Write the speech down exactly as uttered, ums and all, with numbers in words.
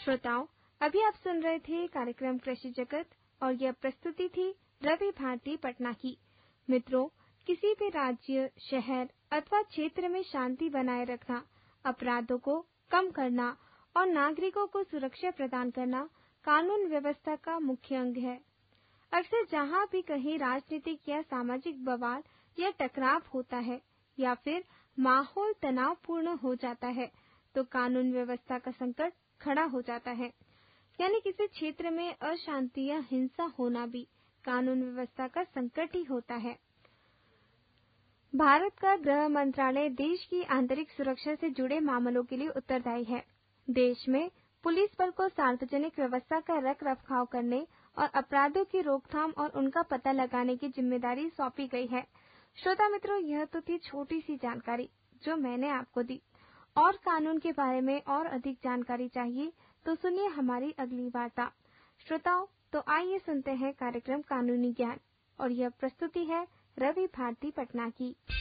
श्रोताओं, अभी आप सुन रहे थे कार्यक्रम कृषि जगत और यह प्रस्तुति थी रवि भारती पटना की। मित्रों, किसी भी राज्य, शहर अथवा क्षेत्र में शांति बनाए रखना, अपराधों को कम करना और नागरिकों को सुरक्षा प्रदान करना कानून व्यवस्था का मुख्य अंग है। अक्सर जहां भी कहीं राजनीतिक या सामाजिक बवाल या टकराव होता है या फिर माहौल तनावपूर्ण हो जाता है, तो कानून व्यवस्था का संकट खड़ा हो जाता है। यानी किसी क्षेत्र में अशांति या हिंसा होना भी कानून व्यवस्था का संकट ही होता है। भारत का गृह मंत्रालय देश की आंतरिक सुरक्षा से जुड़े मामलों के लिए उत्तरदायी है। देश में पुलिस बल को सार्वजनिक व्यवस्था का रख रखाव करने और अपराधों की रोकथाम और उनका पता लगाने की जिम्मेदारी सौंपी गई है। श्रोता मित्रों, यह तो थी छोटी सी जानकारी जो मैंने आपको दी। और कानून के बारे में और अधिक जानकारी चाहिए तो सुनिए हमारी अगली वार्ता। श्रोताओं, तो आइए सुनते हैं कार्यक्रम कानूनी ज्ञान और यह प्रस्तुति है रवि भारती पटना की।